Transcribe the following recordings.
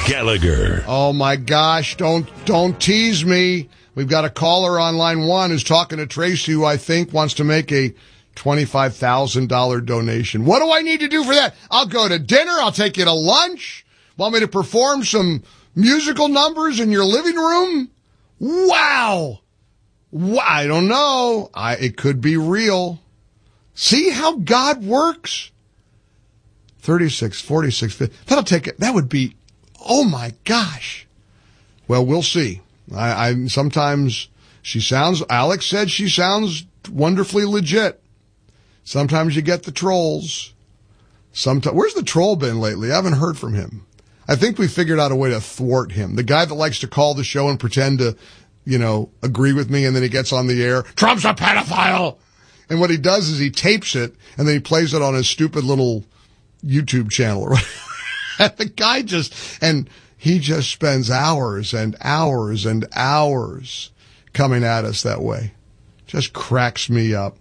Gallagher. Oh, my gosh. Don't tease me. We've got a caller on line one who's talking to Tracy, who I think wants to make a $25,000 donation. What do I need to do for that? I'll go to dinner. I'll take you to lunch. Want me to perform some musical numbers in your living room? Wow. I don't know. It could be real. See how God works? 36, 46, 50. That'll take it. That would be, oh my gosh. Well, we'll see. I sometimes Alex said she sounds wonderfully legit. Sometimes you get the trolls. Where's the troll been lately? I haven't heard from him. I think we figured out a way to thwart him. The guy that likes to call the show and pretend to, agree with me, and then he gets on the air. Trump's a pedophile! And what he does is he tapes it, and then he plays it on his stupid little YouTube channel. The guy he just spends hours and hours and hours coming at us that way. Just cracks me up.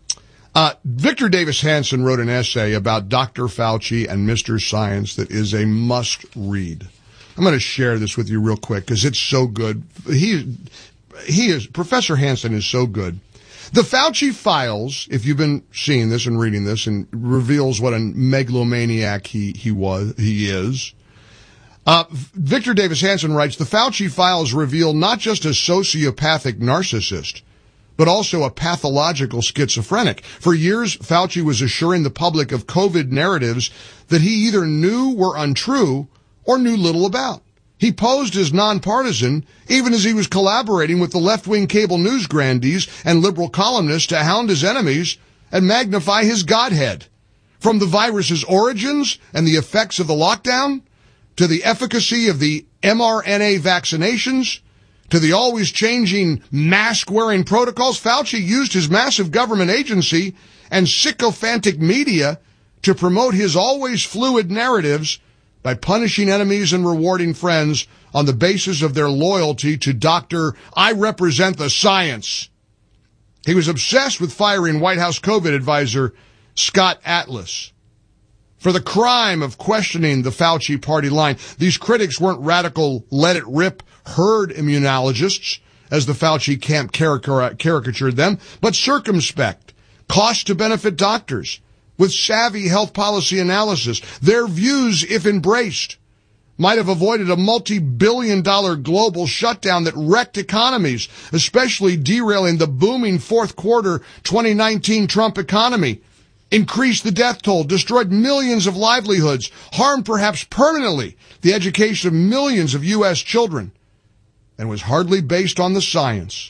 Victor Davis Hanson wrote an essay about Dr. Fauci and Mr. Science that is a must read. I'm going to share this with you real quick because it's so good. Professor Hanson is so good. The Fauci Files, if you've been seeing this and reading this, and reveals what a megalomaniac he is. Victor Davis Hanson writes, the Fauci Files reveal not just a sociopathic narcissist, but also a pathological schizophrenic. For years, Fauci was assuring the public of COVID narratives that he either knew were untrue or knew little about. He posed as nonpartisan, even as he was collaborating with the left-wing cable news grandees and liberal columnists to hound his enemies and magnify his godhead. From the virus's origins and the effects of the lockdown, to the efficacy of the mRNA vaccinations, to the always changing mask-wearing protocols, Fauci used his massive government agency and sycophantic media to promote his always fluid narratives by punishing enemies and rewarding friends on the basis of their loyalty to Dr. I represent the science. He was obsessed with firing White House COVID advisor Scott Atlas for the crime of questioning the Fauci party line. These critics weren't radical let-it-rip herd immunologists, as the Fauci camp caricatured them, but circumspect, cost-to-benefit doctors with savvy health policy analysis. Their views, if embraced, might have avoided a multi-billion-dollar global shutdown that wrecked economies, especially derailing the booming fourth quarter 2019 Trump economy, increased the death toll, destroyed millions of livelihoods, harmed perhaps permanently the education of millions of U.S. children, and was hardly based on the science.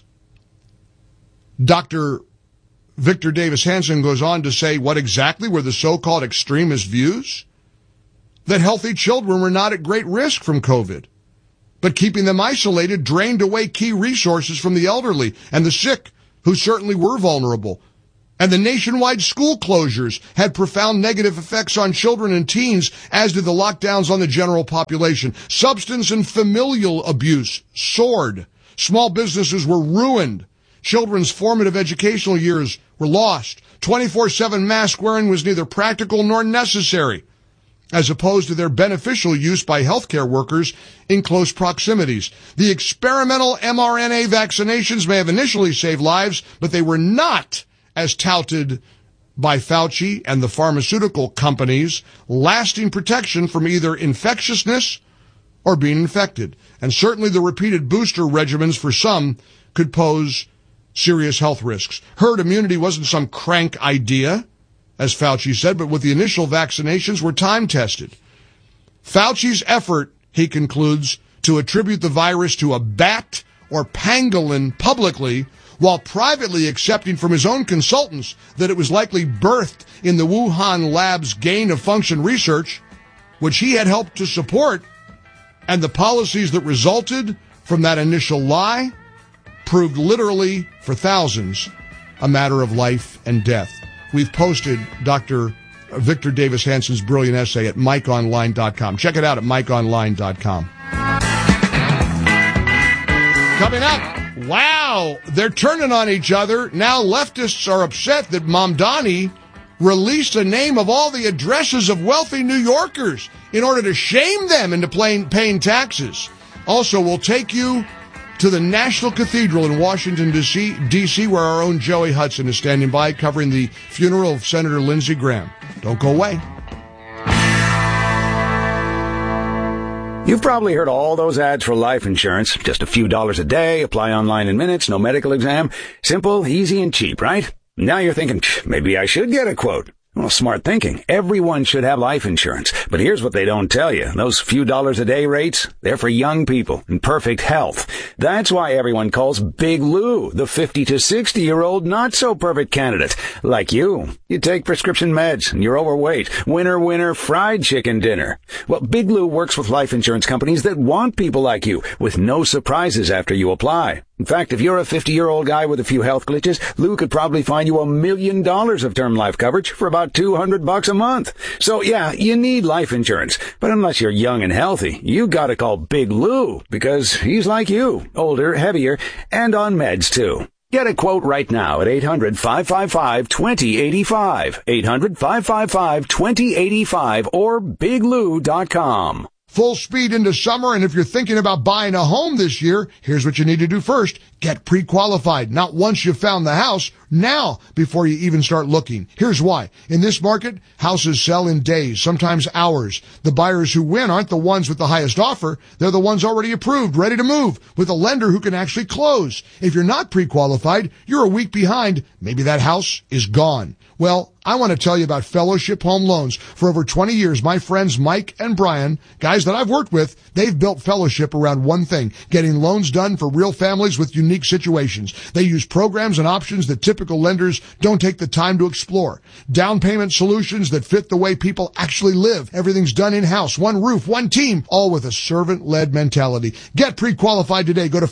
Dr. Victor Davis Hanson goes on to say what exactly were the so-called extremist views? That healthy children were not at great risk from COVID, but keeping them isolated drained away key resources from the elderly and the sick, who certainly were vulnerable. And the nationwide school closures had profound negative effects on children and teens, as did the lockdowns on the general population. Substance and familial abuse soared. Small businesses were ruined. Children's formative educational years were lost. 24/7 mask wearing was neither practical nor necessary, as opposed to their beneficial use by healthcare workers in close proximities. The experimental mRNA vaccinations may have initially saved lives, but they were not, as touted by Fauci and the pharmaceutical companies, lasting protection from either infectiousness or being infected. And certainly the repeated booster regimens for some could pose serious health risks. Herd immunity wasn't some crank idea, as Fauci said, but with the initial vaccinations were time-tested. Fauci's effort, he concludes, to attribute the virus to a bat or pangolin publicly, while privately accepting from his own consultants that it was likely birthed in the Wuhan lab's gain-of-function research, which he had helped to support, and the policies that resulted from that initial lie proved literally, for thousands, a matter of life and death. We've posted Dr. Victor Davis Hanson's brilliant essay at MikeOnline.com. Check it out at MikeOnline.com. Coming up, wow, they're turning on each other. Now leftists are upset that Mamdani released the name of all the addresses of wealthy New Yorkers in order to shame them into paying taxes. Also, we'll take you to the National Cathedral in Washington, D.C., where our own Joey Hudson is standing by covering the funeral of Senator Lindsey Graham. Don't go away. You've probably heard all those ads for life insurance. Just a few dollars a day, apply online in minutes, no medical exam. Simple, easy, and cheap, right? Now you're thinking, maybe I should get a quote. Well, smart thinking. Everyone should have life insurance. But here's what they don't tell you. Those few dollars a day rates, they're for young people in perfect health. That's why everyone calls Big Lou the 50 to 60-year-old not-so-perfect candidate. Like you. You take prescription meds and you're overweight. Winner, fried chicken dinner. Well, Big Lou works with life insurance companies that want people like you with no surprises after you apply. In fact, if you're a 50-year-old guy with a few health glitches, Lou could probably find you $1 million of term life coverage for about $200 a month. So yeah, you need life insurance. But unless you're young and healthy, you gotta call Big Lou because he's like you, older, heavier, and on meds too. Get a quote right now at 800-555-2085, 800-555-2085, or biglou.com. Full speed into summer, and if you're thinking about buying a home this year, here's what you need to do first. Get pre-qualified. Not once you've found the house, now before you even start looking. Here's why. In this market, houses sell in days, sometimes hours. The buyers who win aren't the ones with the highest offer. They're the ones already approved, ready to move, with a lender who can actually close. If you're not pre-qualified, you're a week behind. Maybe that house is gone. Well, I want to tell you about Fellowship Home Loans. For over 20 years, my friends Mike and Brian, guys that I've worked with, they've built Fellowship around one thing, getting loans done for real families with unique situations. They use programs and options that typical lenders don't take the time to explore. Down payment solutions that fit the way people actually live. Everything's done in-house, one roof, one team, all with a servant-led mentality. Get pre-qualified today. Go to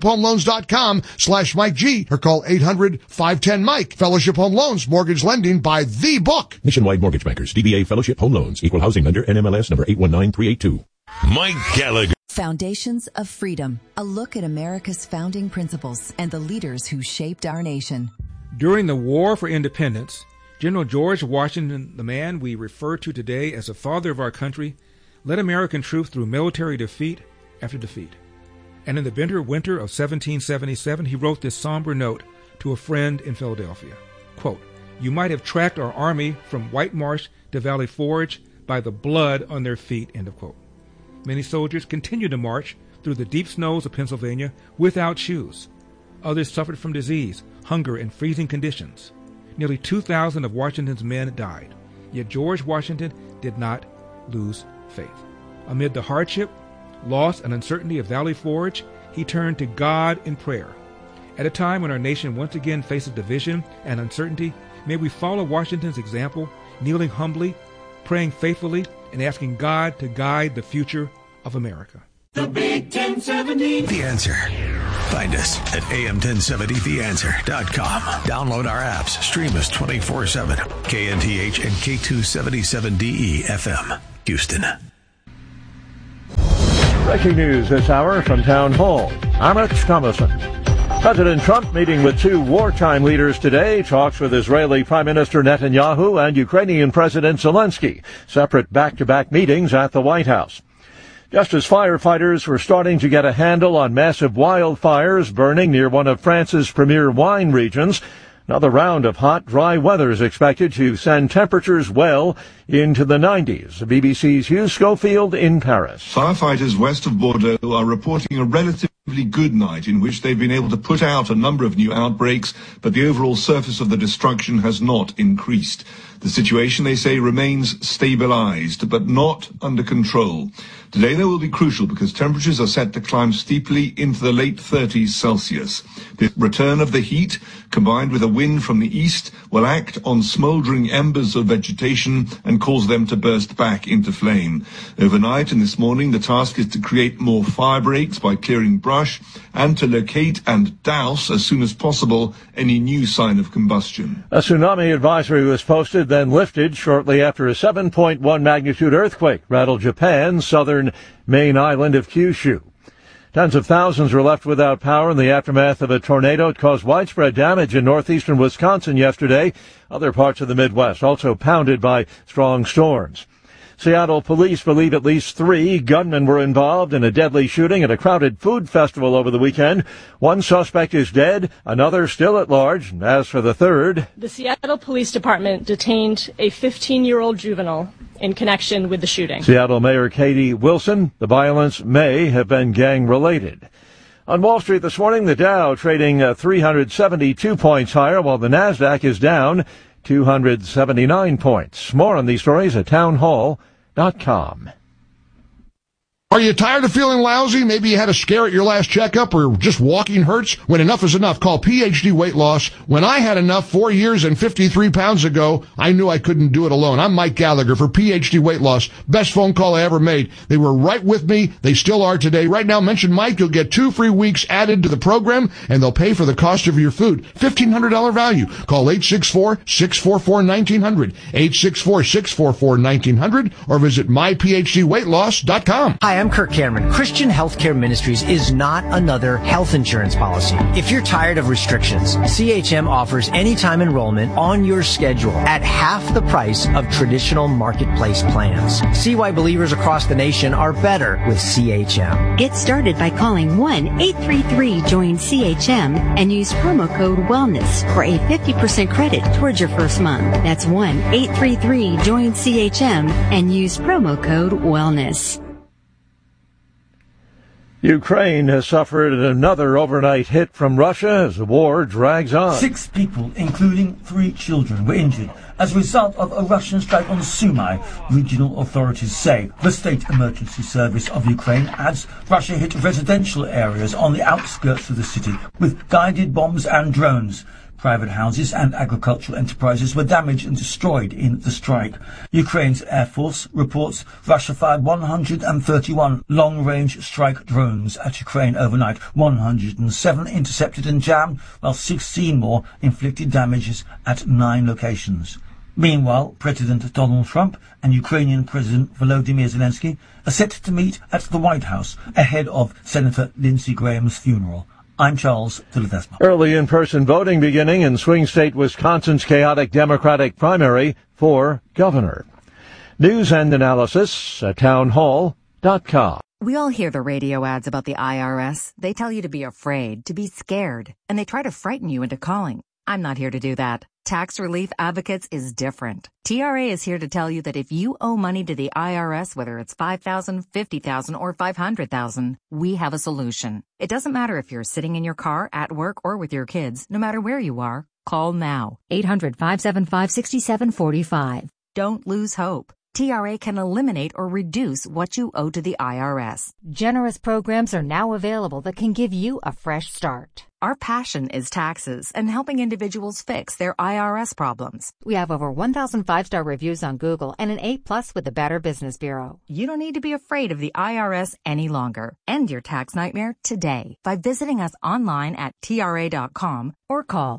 fellowshiphomeloans.com/Mike G or call 800-510-MIKE. Fellowship Home Loans, mortgage lending by the book. Nationwide Mortgage Bankers, DBA Fellowship Home Loans, Equal Housing Lender, NMLS number 819382. Mike Gallagher. Foundations of Freedom, a look at America's founding principles and the leaders who shaped our nation. During the War for Independence, General George Washington, the man we refer to today as the father of our country, led American troops through military defeat after defeat. And in the bitter winter of 1777, he wrote this somber note to a friend in Philadelphia. Quote, "You might have tracked our army from White Marsh to Valley Forge by the blood on their feet," end of quote. Many soldiers continued to march through the deep snows of Pennsylvania without shoes. Others suffered from disease, hunger, and freezing conditions. Nearly 2,000 of Washington's men died. Yet George Washington did not lose faith. Amid the hardship, loss, and uncertainty of Valley Forge, he turned to God in prayer. At a time when our nation once again faces division and uncertainty, may we follow Washington's example, kneeling humbly, praying faithfully, and asking God to guide the future of America. The Big 1070. The Answer. Find us at am1070theanswer.com. Download our apps. Stream us 24/7. KNTH and K277DE FM. Houston. Breaking news this hour from Town Hall. I'm Rich Thomason. President Trump meeting with two wartime leaders today, talks with Israeli Prime Minister Netanyahu and Ukrainian President Zelensky. Separate back-to-back meetings at the White House. Just as firefighters were starting to get a handle on massive wildfires burning near one of France's premier wine regions, another round of hot, dry weather is expected to send temperatures well into the 90s. BBC's Hugh Schofield in Paris. Firefighters west of Bordeaux are reporting a relatively good night in which they've been able to put out a number of new outbreaks, but the overall surface of the destruction has not increased. The situation, they say, remains stabilized, but not under control. Today they will be crucial because temperatures are set to climb steeply into the late 30s Celsius. The return of the heat, combined with a wind from the east, will act on smoldering embers of vegetation and cause them to burst back into flame. Overnight and this morning, the task is to create more fire breaks by clearing brush and to locate and douse as soon as possible any new sign of combustion. A tsunami advisory was posted, then lifted shortly after a 7.1 magnitude earthquake rattled Japan's southern main island of Kyushu. Tens of thousands were left without power in the aftermath of a tornado. It caused widespread damage in northeastern Wisconsin yesterday. Other parts of the Midwest also pounded by strong storms. Seattle police believe at least 3 gunmen were involved in a deadly shooting at a crowded food festival over the weekend. One suspect is dead, another still at large. As for the third, the Seattle Police Department detained a 15-year-old juvenile in connection with the shooting. Seattle Mayor Katie Wilson, the violence may have been gang-related. On Wall Street this morning, the Dow trading 372 points higher, while the Nasdaq is down 279 points. More on these stories at townhall.com. Are you tired of feeling lousy? Maybe you had a scare at your last checkup or just walking hurts? When enough is enough, call PhD Weight Loss. When I had enough 4 years and 53 pounds ago, I knew I couldn't do it alone. I'm Mike Gallagher for PhD Weight Loss. Best phone call I ever made. They were right with me. They still are today. Right now, mention Mike. You'll get 2 free weeks added to the program, and they'll pay for the cost of your food. $1,500 value. Call 864-644-1900, 864-644-1900, or visit myphdweightloss.com. Hi, I'm Kirk Cameron. Christian Healthcare Ministries is not another health insurance policy. If you're tired of restrictions, CHM offers anytime enrollment on your schedule at half the price of traditional marketplace plans. See why believers across the nation are better with CHM. Get started by calling 1-833-JOIN-CHM and use promo code WELLNESS for a 50% credit towards your first month. That's 1-833-JOIN-CHM and use promo code WELLNESS. Ukraine has suffered another overnight hit from Russia as the war drags on. 6 people, including 3 children, were injured as a result of a Russian strike on Sumy, regional authorities say. The State Emergency Service of Ukraine adds Russia hit residential areas on the outskirts of the city with guided bombs and drones. Private houses and agricultural enterprises were damaged and destroyed in the strike. Ukraine's Air Force reports Russia fired 131 long-range strike drones at Ukraine overnight. 107 intercepted and jammed, while 16 more inflicted damages at 9 locations. Meanwhile, President Donald Trump and Ukrainian President Volodymyr Zelensky are set to meet at the White House ahead of Senator Lindsey Graham's funeral. I'm Charles de Ledesma. Early in-person voting beginning in swing state Wisconsin's chaotic Democratic primary for governor. News and analysis at townhall.com. We all hear the radio ads about the IRS. They tell you to be afraid, to be scared, and they try to frighten you into calling. I'm not here to do that. Tax Relief Advocates is different. TRA is here to tell you that if you owe money to the IRS, whether it's $5,000, $50,000, or $500,000, we have a solution. It doesn't matter if you're sitting in your car, at work, or with your kids. No matter where you are, call now. 800-575-6745. Don't lose hope. TRA can eliminate or reduce what you owe to the IRS. Generous programs are now available that can give you a fresh start. Our passion is taxes and helping individuals fix their IRS problems. We have over 1,000 5-star reviews on Google and an A+ with the Better Business Bureau. You don't need to be afraid of the IRS any longer. End your tax nightmare today by visiting us online at TRA.com or call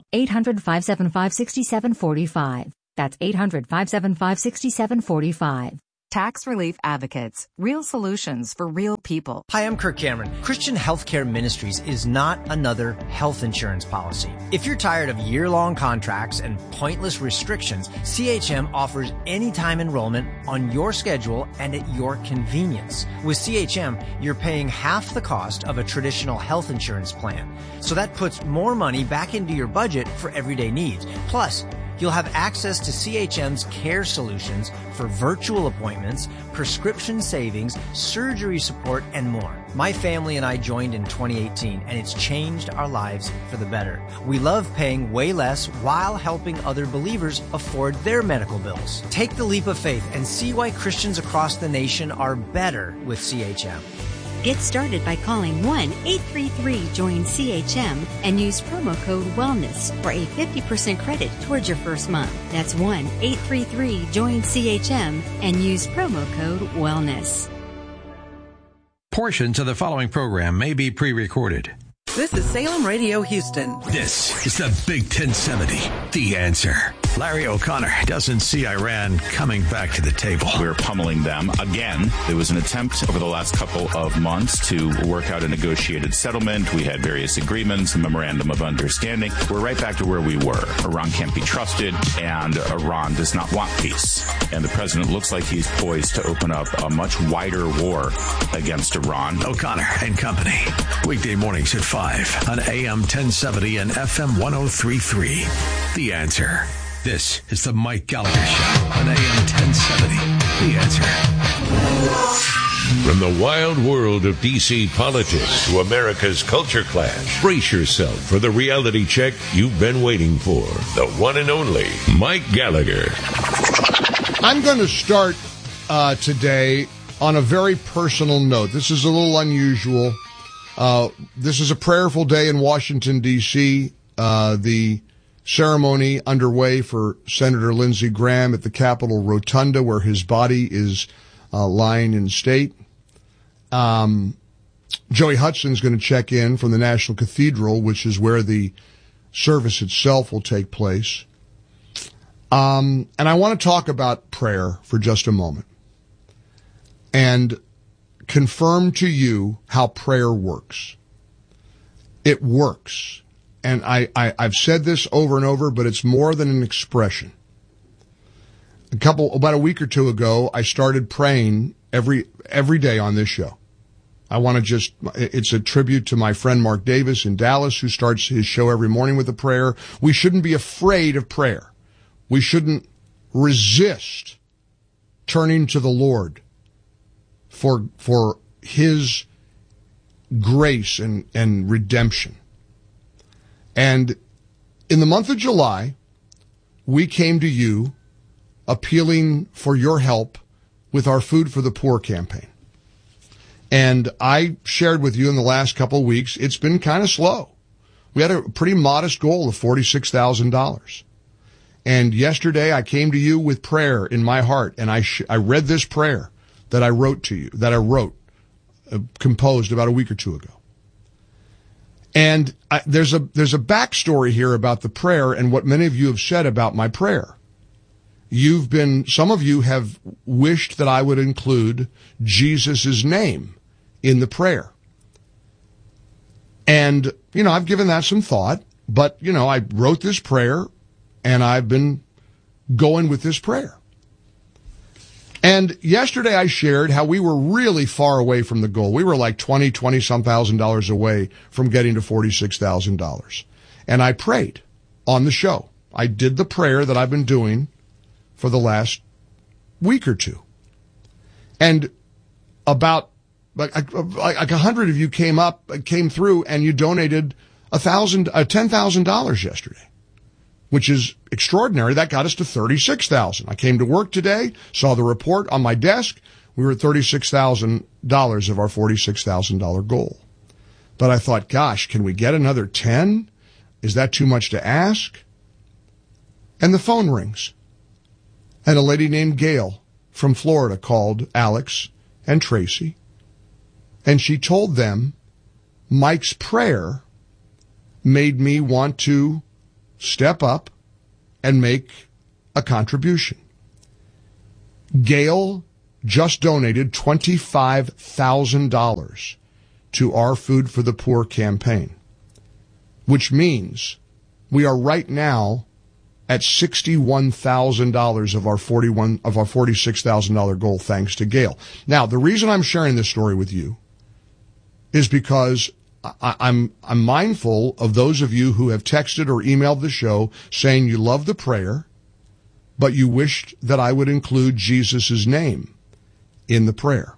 800-575-6745. That's 800-575-6745. Tax Relief Advocates. Real solutions for real people. Hi, I'm Kirk Cameron. Christian Healthcare Ministries is not another health insurance policy. If you're tired of year-long contracts and pointless restrictions, CHM offers anytime enrollment on your schedule and at your convenience. With CHM, you're paying half the cost of a traditional health insurance plan. So that puts more money back into your budget for everyday needs. Plus, you'll have access to CHM's care solutions for virtual appointments, prescription savings, surgery support, and more. My family and I joined in 2018, and it's changed our lives for the better. We love paying way less while helping other believers afford their medical bills. Take the leap of faith and see why Christians across the nation are better with CHM. Get started by calling 1-833-JOIN-CHM and use promo code WELLNESS for a 50% credit towards your first month. That's 1-833-JOIN-CHM and use promo code WELLNESS. Portions of the following program may be pre-recorded. This is Salem Radio Houston. This is the Big 1070, The Answer. Larry O'Connor doesn't see Iran coming back to the table. We're pummeling them again. There was an attempt over the last couple of months to work out a negotiated settlement. We had various agreements, a memorandum of understanding. We're right back to where we were. Iran can't be trusted, and Iran does not want peace. And the president looks like he's poised to open up a much wider war against Iran. O'Connor and Company. Weekday mornings at 5 on AM 1070 and FM 1033. The Answer. This is the Mike Gallagher Show on AM 1070. The Answer. From the wild world of D.C. politics to America's culture clash, brace yourself for the reality check you've been waiting for. The one and only Mike Gallagher. I'm going to start today on a very personal note. This is a little unusual. This is a prayerful day in Washington, D.C. The ceremony underway for Senator Lindsey Graham at the Capitol Rotunda, where his body is lying in state. Joey Hudson's going to check in from the National Cathedral, which is where the service itself will take place. And I want to talk about prayer for just a moment and confirm to you how prayer works. It works. And I've said this over and over, but it's more than an expression. About a week or two ago, I started praying every day on this show. It's a tribute to my friend Mark Davis in Dallas, who starts his show every morning with a prayer. We shouldn't be afraid of prayer. We shouldn't resist turning to the Lord for his grace and redemption. And in the month of July, we came to you appealing for your help with our Food for the Poor campaign. And I shared with you in the last couple of weeks, it's been kind of slow. We had a pretty modest goal of $46,000. And yesterday I came to you with prayer in my heart, and I read this prayer that I wrote to you, composed about a week or two ago. And there's a backstory here about the prayer and what many of you have said about my prayer. Some of you have wished that I would include Jesus' name in the prayer. And, I've given that some thought, but, I wrote this prayer and I've been going with this prayer. And yesterday I shared how we were really far away from the goal. We were like $20-some thousand away from getting to $46,000. And I prayed on the show. I did the prayer that I've been doing for the last week or two. And about like 100 of you came through and you donated $10,000 yesterday, which is extraordinary. That got us to $36,000. I came to work today, saw the report on my desk. We were at $36,000 of our $46,000 goal. But I thought, gosh, can we get another 10? Is that too much to ask? And the phone rings. And a lady named Gail from Florida called Alex and Tracy. And she told them, Mike's prayer made me want to step up and make a contribution. Gail just donated $25,000 to our Food for the Poor campaign, which means we are right now at $61,000 of our $46,000 goal, thanks to Gail. Now, the reason I'm sharing this story with you is because I'm mindful of those of you who have texted or emailed the show saying you love the prayer, but you wished that I would include Jesus' name in the prayer.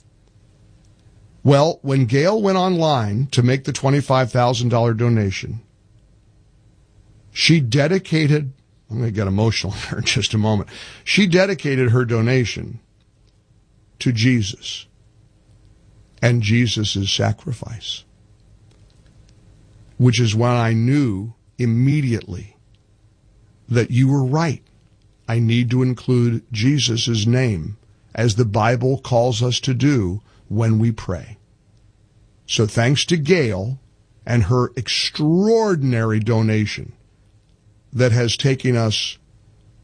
Well, when Gail went online to make the $25,000 donation, she dedicated, I'm going to get emotional here in just a moment, she dedicated her donation to Jesus and Jesus' sacrifice, which is when I knew immediately that you were right. I need to include Jesus' name, as the Bible calls us to do when we pray. So thanks to Gail and her extraordinary donation that has taken us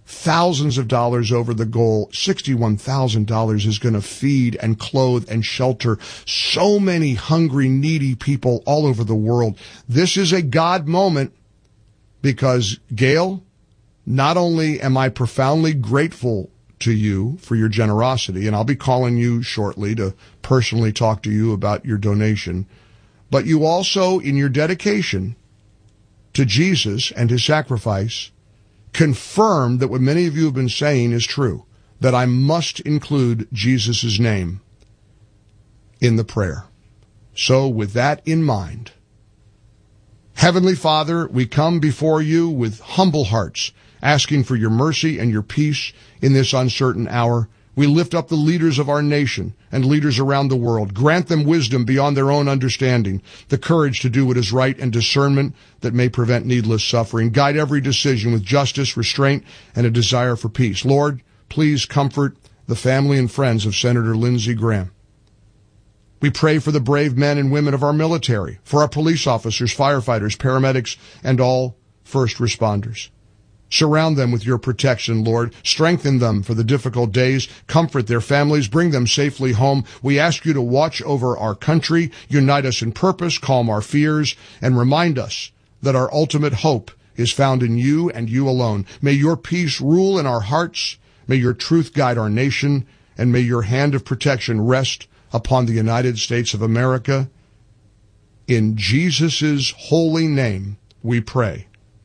thousands of dollars over the goal. $61,000 is going to feed and clothe and shelter so many hungry, needy people all over the world. This is a God moment because, Gail, not only am I profoundly grateful to you for your generosity, and I'll be calling you shortly to personally talk to you about your donation, but you also, in your dedication to Jesus and his sacrifice, confirmed that what many of you have been saying is true, that I must include Jesus' name in the prayer. So with that in mind, Heavenly Father, we come before you with humble hearts, asking for your mercy and your peace in this uncertain hour. We lift up the leaders of our nation and leaders around the world. Grant them wisdom beyond their own understanding, the courage to do what is right, and discernment that may prevent needless suffering. Guide every decision with justice, restraint, and a desire for peace. Lord, please comfort the family and friends of Senator Lindsey Graham. We pray for the brave men and women of our military, for our police officers, firefighters, paramedics, and all first responders. Surround them with your protection, Lord. Strengthen them for the difficult days. Comfort their families. Bring them safely home. We ask you to watch over our country, unite us in purpose, calm our fears, and remind us that our ultimate hope is found in you and you alone. May your peace rule in our hearts. May your truth guide our nation, and may your hand of protection rest upon the United States of America. In Jesus' holy name we pray.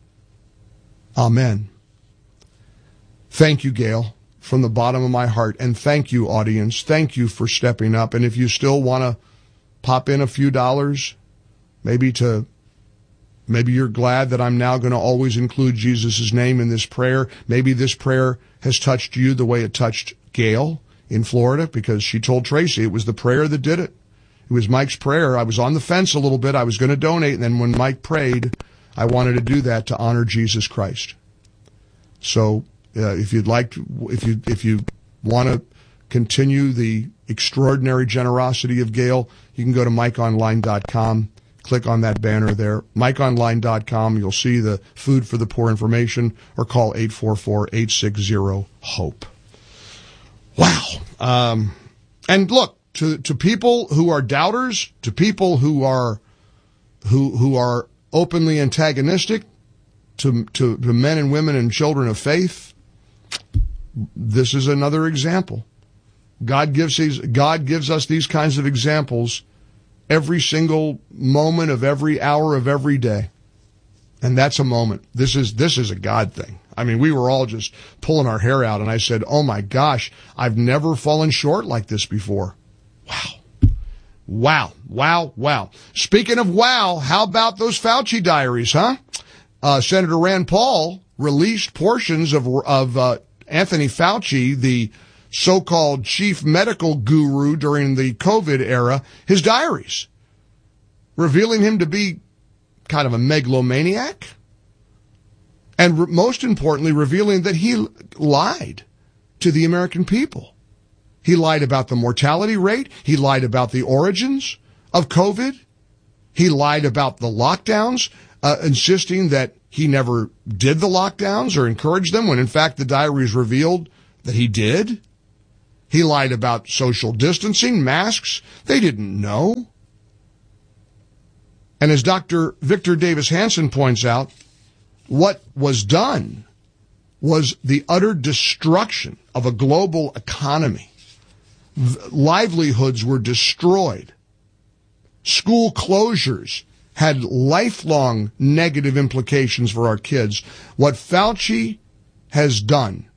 Amen. Thank you, Gail, from the bottom of my heart. And thank you, audience. Thank you for stepping up. And if you still want to pop in a few dollars, maybe you're glad that I'm now going to always include Jesus' name in this prayer. Maybe this prayer has touched you the way it touched Gail in Florida, because she told Tracy it was the prayer that did it. It was Mike's prayer. I was on the fence a little bit. I was going to donate. And then when Mike prayed, I wanted to do that to honor Jesus Christ. So, if you want to continue the extraordinary generosity of Gail, you can go to MikeOnline.com, click on that banner there. MikeOnline.com, you'll see the Food for the Poor information, or call 844-860-HOPE. Wow. And look, to people who are doubters, to people who are openly antagonistic to men and women and children of faith, this is another example. God gives us these kinds of examples every single moment of every hour of every day. And that's a moment. This is a God thing. I mean, we were all just pulling our hair out, and I said, oh my gosh, I've never fallen short like this before. Wow. Speaking of wow, how about those Fauci diaries, huh? Senator Rand Paul released portions of Anthony Fauci, the so-called chief medical guru during the COVID era, his diaries, revealing him to be kind of a megalomaniac, and most importantly, revealing that he lied to the American people. He lied about the mortality rate. He lied about the origins of COVID. He lied about the lockdowns, insisting that he never did the lockdowns or encouraged them, when in fact the diaries revealed that he did. He lied about social distancing, masks. They didn't know. And as Dr. Victor Davis Hanson points out, what was done was the utter destruction of a global economy. Livelihoods were destroyed. School closures had lifelong negative implications for our kids. What Fauci has done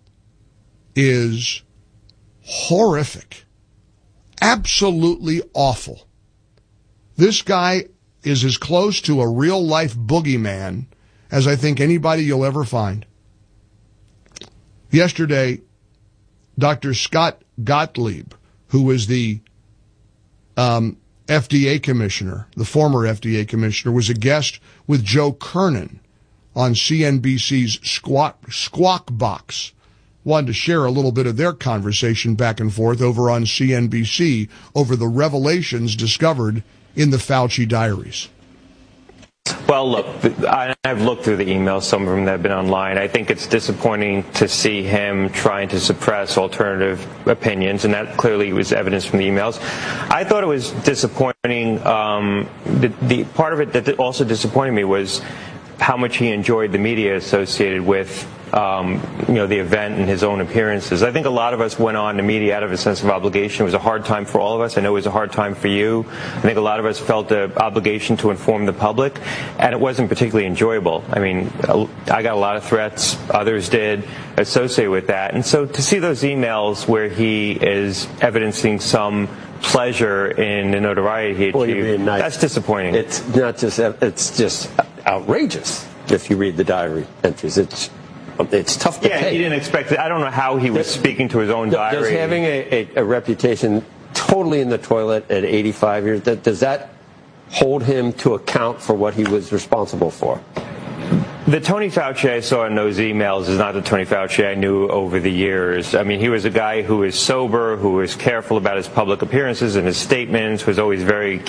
is horrific, absolutely awful. This guy is as close to a real-life boogeyman as I think anybody you'll ever find. Yesterday, Dr. Scott Gottlieb, who was the FDA commissioner, the former FDA commissioner, was a guest with Joe Kernan on CNBC's Squawk Box. Wanted to share a little bit of their conversation back and forth over on CNBC over the revelations discovered in the Fauci diaries. Well, look, I've looked through the emails, some of them that have been online. I think it's disappointing to see him trying to suppress alternative opinions, and that clearly was evidence from the emails. I thought it was disappointing. The part of it that also disappointed me was how much he enjoyed the media associated with the event and his own appearances. I think a lot of us went on the media out of a sense of obligation. It was a hard time for all of us. I know it was a hard time for you. I think a lot of us felt the obligation to inform the public, and it wasn't particularly enjoyable. I mean, I got a lot of threats, others did, associated with that. And so to see those emails where he is evidencing some pleasure in the notoriety he achieved, that's disappointing. It's not just, it's just outrageous if you read the diary entries. It's tough to take. He didn't expect it. I don't know how he was speaking to his own diary. Does having a reputation totally in the toilet at 85 years, does that hold him to account for what he was responsible for? The Tony Fauci I saw in those emails is not the Tony Fauci I knew over the years. I mean, he was a guy who was sober, who was careful about his public appearances and his statements, was always very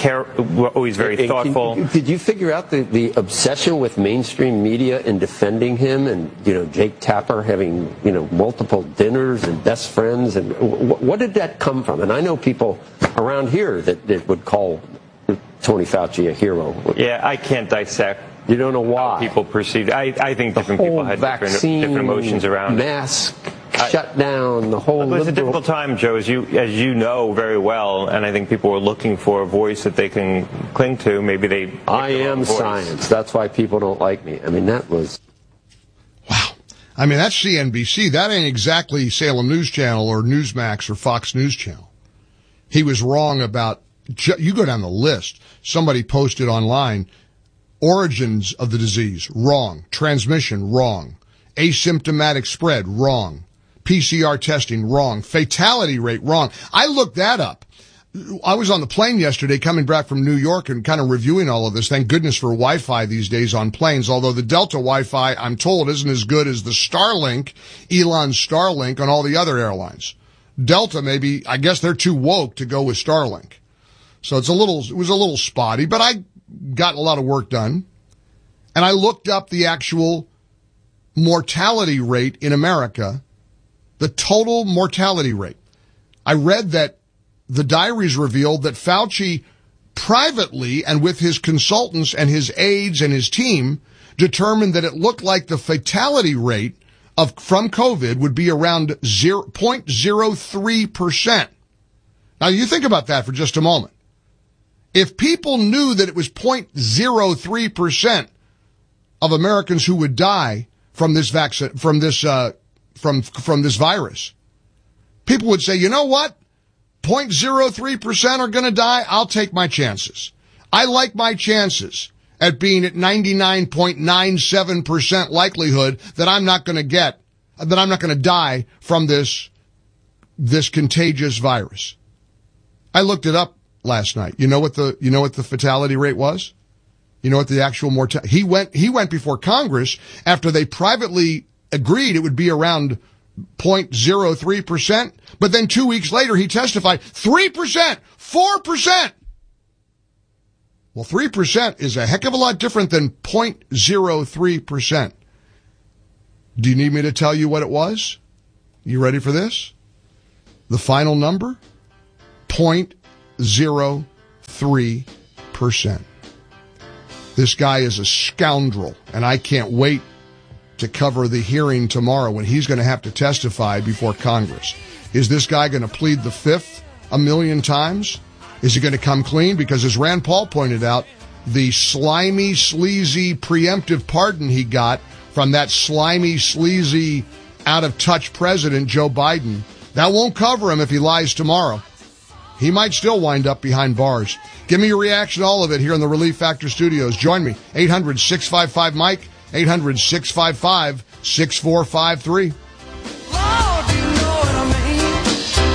thoughtful. Did you figure out the obsession with mainstream media in defending him, and Jake Tapper having multiple dinners and best friends, and what did that come from? And I know people around here that would call Tony Fauci a hero. Yeah, I can't dissect. You don't know why people perceived. I think different people had different emotions around mask shutdown. The whole. It was a difficult time, Joe, as you know very well, and I think people were looking for a voice that they can cling to. Maybe I am science. That's why people don't like me. I mean, that was. Wow. I mean, that's CNBC. That ain't exactly Salem News Channel or Newsmax or Fox News Channel. He was wrong about. You go down the list. Somebody posted online. Origins of the disease, wrong. Transmission, wrong. Asymptomatic spread, wrong. PCR testing, wrong. Fatality rate, wrong. I looked that up. I was on the plane yesterday coming back from New York and kind of reviewing all of this. Thank goodness for Wi-Fi these days on planes, although the Delta Wi-Fi, I'm told, isn't as good as the Starlink, Elon's Starlink on all the other airlines. Delta, maybe, I guess they're too woke to go with Starlink. So it was a little spotty, but I got a lot of work done. And I looked up the actual mortality rate in America, the total mortality rate. I read that the diaries revealed that Fauci privately and with his consultants and his aides and his team determined that it looked like the fatality rate from COVID would be around 0.03%. Now you think about that for just a moment. If people knew that it was 0.03% of Americans who would die from this vaccine, from this virus, people would say, you know what? 0.03% are going to die. I'll take my chances. I like my chances at being at 99.97% likelihood that I'm not going to die from this contagious virus. I looked it up last night. You know what the fatality rate was? You know what the actual mortality? He went before Congress after they privately agreed it would be around 0.03%, but then 2 weeks later he testified 3%, 4%. Well, 3% is a heck of a lot different than 0.03%. Do you need me to tell you what it was? You ready for this? The final number? 0.03%. This guy is a scoundrel, and I can't wait to cover the hearing tomorrow when he's going to have to testify before Congress. Is this guy going to plead the fifth a million times? Is he going to come clean? Because as Rand Paul pointed out, the slimy, sleazy, preemptive pardon he got from that slimy, sleazy, out-of-touch president, Joe Biden, that won't cover him if he lies tomorrow. He might still wind up behind bars. Give me your reaction to all of it here in the Relief Factor Studios. Join me, 800-655-MIKE, 800-655-6453.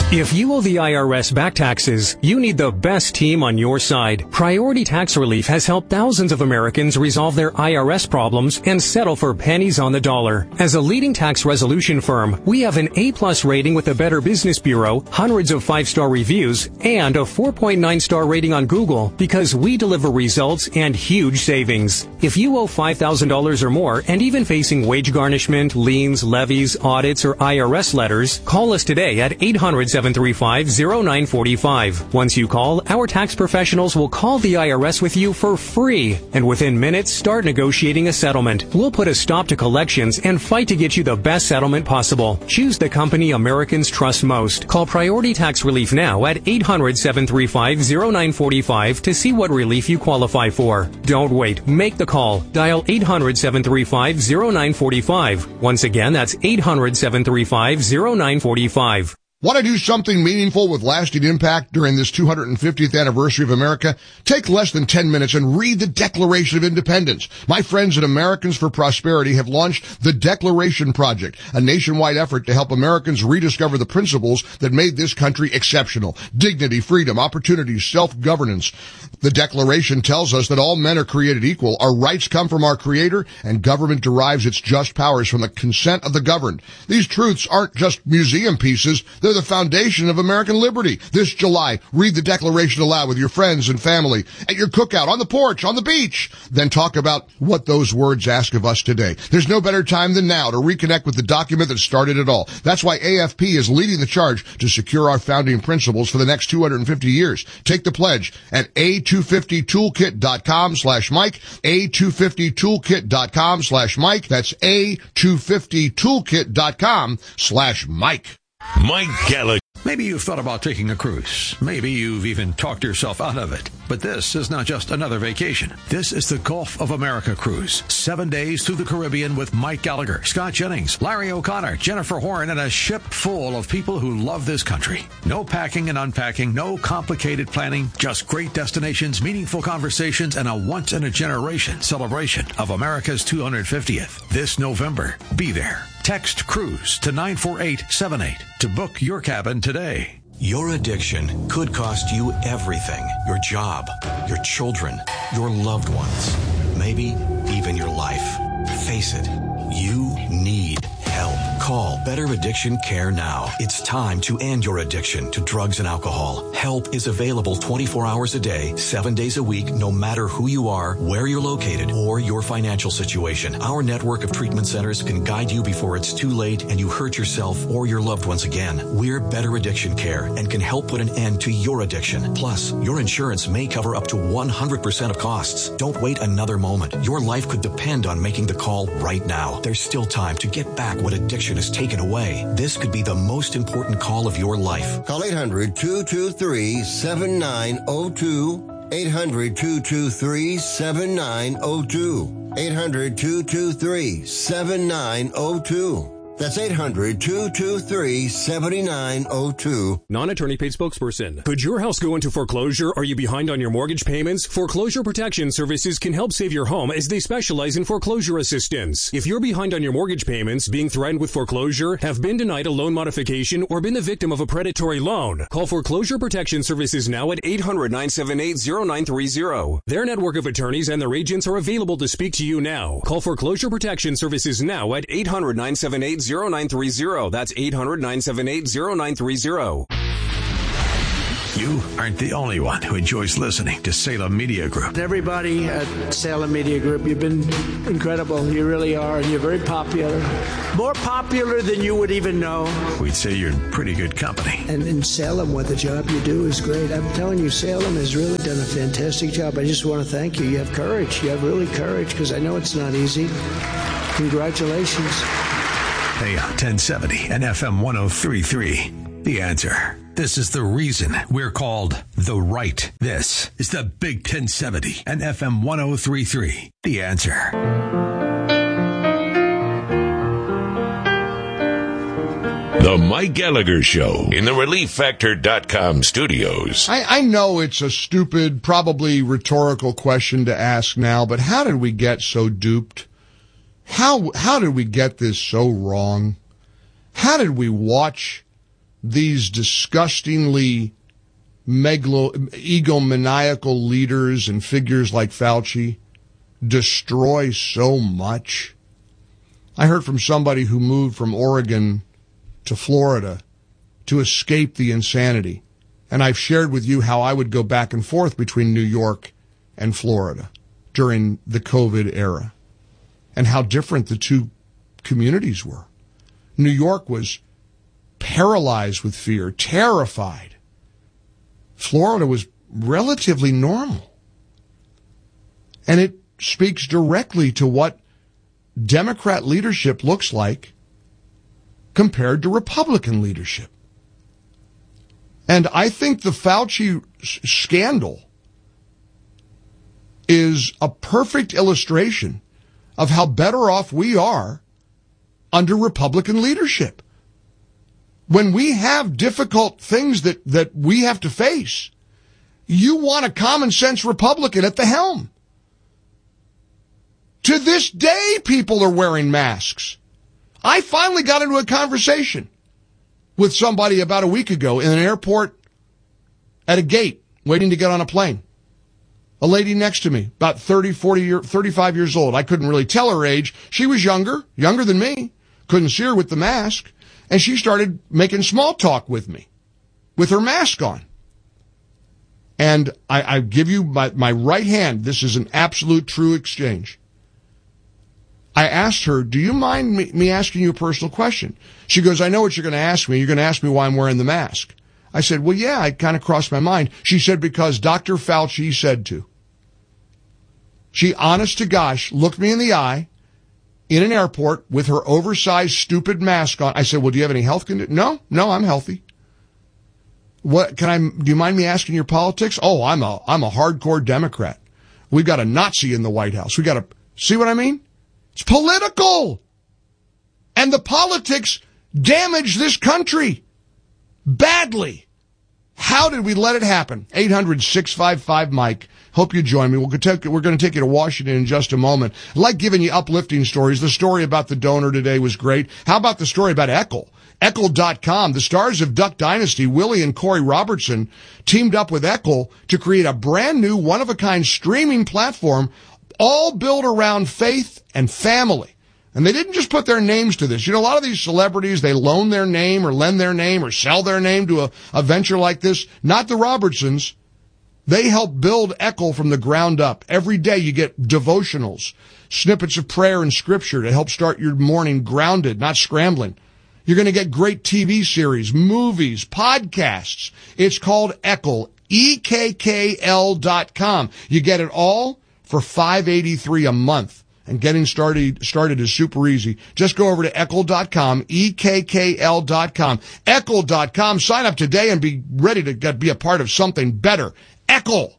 If you owe the IRS back taxes, you need the best team on your side. Priority Tax Relief has helped thousands of Americans resolve their IRS problems and settle for pennies on the dollar. As a leading tax resolution firm, we have an A+ rating with the Better Business Bureau, hundreds of 5-star reviews, and a 4.9-star rating on Google because we deliver results and huge savings. If you owe $5,000 or more and even facing wage garnishment, liens, levies, audits, or IRS letters, call us today at 800-735-0945. Once you call, our tax professionals will call the IRS with you for free, and within minutes start negotiating a settlement. We'll put a stop to collections and fight to get you the best settlement possible. Choose the company Americans trust most. Call Priority Tax Relief now at 800-735-0945 to see what relief you qualify for. Don't wait. Make the call. Dial 800-735-0945. Once again, that's 800-735-0945. Want to do something meaningful with lasting impact during this 250th anniversary of America? Take less than 10 minutes and read the Declaration of Independence. My friends at Americans for Prosperity have launched the Declaration Project, a nationwide effort to help Americans rediscover the principles that made this country exceptional. Dignity, freedom, opportunity, self-governance. The Declaration tells us that all men are created equal, our rights come from our Creator, and government derives its just powers from the consent of the governed. These truths aren't just museum pieces. They're the foundation of American liberty. This July, read the Declaration aloud with your friends and family, at your cookout, on the porch, on the beach. Then talk about what those words ask of us today. There's no better time than now to reconnect with the document that started it all. That's why AFP is leading the charge to secure our founding principles for the next 250 years. Take the pledge at a250toolkit.com/Mike, a250toolkit.com/Mike. That's a250toolkit.com/Mike. Mike Gallagher. Maybe you've thought about taking a cruise. Maybe you've even talked yourself out of it. But this is not just another vacation. This is the Gulf of America cruise. 7 days through the Caribbean with Mike Gallagher, Scott Jennings, Larry O'Connor, Jennifer Horn, and a ship full of people who love this country. No packing and unpacking, no complicated planning, just great destinations, meaningful conversations, and a once-in-a-generation celebration of America's 250th. This November, be there. Text CRUISE to 94878 to book your cabin today. Your addiction could cost you everything. Your job, your children, your loved ones, maybe even your life. Face it, you need help. Call Better Addiction Care now. It's time to end your addiction to drugs and alcohol. Help is available 24 hours a day, 7 days a week, no matter who you are, where you're located, or your financial situation. Our network of treatment centers can guide you before it's too late and you hurt yourself or your loved ones again. We're Better Addiction Care and can help put an end to your addiction. Plus, your insurance may cover up to 100% of costs. Don't wait another moment. Your life could depend on making the call right now. There's still time to get back what addiction has taken away. This could be the most important call of your life. Call 800-223-7902. 800-223-7902. 800-223-7902. That's 800-223-7902. Non-attorney paid spokesperson. Could your house go into foreclosure? Are you behind on your mortgage payments? Foreclosure Protection Services can help save your home as they specialize in foreclosure assistance. If you're behind on your mortgage payments, being threatened with foreclosure, have been denied a loan modification, or been the victim of a predatory loan, call Foreclosure Protection Services now at 800-978-0930. Their network of attorneys and their agents are available to speak to you now. Call Foreclosure Protection Services now at 800-978-0930. That's 800-978-0930. You aren't the only one who enjoys listening to Salem Media Group. Everybody at Salem Media Group, you've been incredible. You really are, and you're very popular. More popular than you would even know. We'd say you're in pretty good company. And in Salem, what the job you do is great. I'm telling you, Salem has really done a fantastic job. I just want to thank you. You have courage. You have really courage, because I know it's not easy. Congratulations. AM 1070 and FM 103.3. The Answer. This is the reason we're called The Right. This is the Big 1070 and FM 103.3. The Answer. The Mike Gallagher Show in the ReliefFactor.com studios. I know it's a stupid, probably rhetorical question to ask now, but how did we get so duped? How did we get this so wrong? How did we watch these disgustingly egomaniacal leaders and figures like Fauci destroy so much. I heard from somebody who moved from Oregon to Florida to escape the insanity. And I've shared with you how I would go back and forth between New York and Florida during the COVID era, and how different the two communities were. New York was paralyzed with fear, terrified. Florida was relatively normal. And it speaks directly to what Democrat leadership looks like compared to Republican leadership. And I think the Fauci scandal is a perfect illustration of how better off we are under Republican leadership. When we have difficult things that we have to face, you want a common sense Republican at the helm. To this day, people are wearing masks. I finally got into a conversation with somebody about a week ago in an airport at a gate waiting to get on a plane. A lady next to me, about 35 years old. I couldn't really tell her age. She was younger than me. Couldn't see her with the mask. And she started making small talk with me with her mask on. And I give you my right hand. This is an absolute true exchange. I asked her, do you mind me asking you a personal question? She goes, I know what you're going to ask me. You're going to ask me why I'm wearing the mask. I said, well, yeah, it kind of crossed my mind. She said, because Dr. Fauci said to. She, honest to gosh, looked me in the eye in an airport with her oversized, stupid mask on. I said, well, do you have any health condition? No, I'm healthy. Do you mind me asking your politics? Oh, I'm a hardcore Democrat. We've got a Nazi in the White House. See what I mean? It's political. And the politics damage this country badly. How did we let it happen? 800-655-MIKE. Hope you join me. We're going to take you to Washington in just a moment. I like giving you uplifting stories. The story about the donor today was great. How about the story about Eccl? Eccl.com. The stars of Duck Dynasty, Willie and Corey Robertson, teamed up with Eccl to create a brand new one-of-a-kind streaming platform all built around faith and family. And they didn't just put their names to this. You know, a lot of these celebrities, they loan their name or lend their name or sell their name to a venture like this. Not the Robertsons. They help build Eccl from the ground up. Every day you get devotionals, snippets of prayer and scripture to help start your morning grounded, not scrambling. You're going to get great TV series, movies, podcasts. It's called Eccl, EKKL.com. You get it all for $5.83 a month. And getting started is super easy. Just go over to Eccl.com, EKKL.com, Eccl.com. Sign up today and be ready to be a part of something better. Eccl.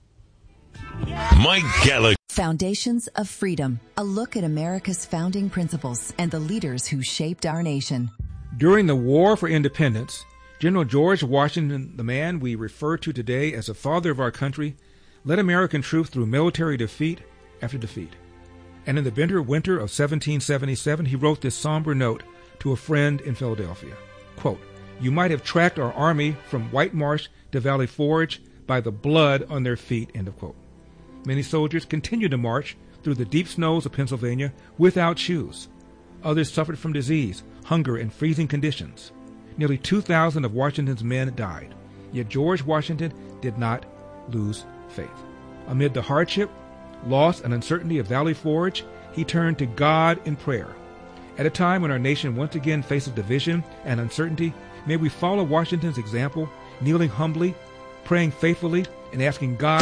Mike Gallagher. Foundations of Freedom, a look at America's founding principles and the leaders who shaped our nation. During the War for Independence, General George Washington, the man we refer to today as the father of our country, led American troops through military defeat after defeat. And in the bitter winter of 1777, he wrote this somber note to a friend in Philadelphia. Quote, "You might have tracked our army from White Marsh to Valley Forge by the blood on their feet," end of quote. Many soldiers continued to march through the deep snows of Pennsylvania without shoes. Others suffered from disease, hunger, and freezing conditions. Nearly 2,000 of Washington's men died. Yet George Washington did not lose faith. Amid the hardship, loss, and uncertainty of Valley Forge, he turned to God in prayer. At a time when our nation once again faces division and uncertainty, may we follow Washington's example, kneeling humbly, praying faithfully, and asking God